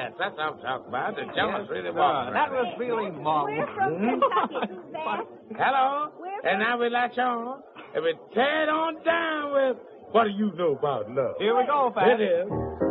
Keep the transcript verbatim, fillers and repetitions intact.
Yes, that's what I'm talking about. The jealous Yes, really sir. walk. That was feeling marvelous. We're from Kentucky, Suzanne. Hello? We're And now we latch on. And we tear it on down with what do you know about love? Here we go, Pat. It is.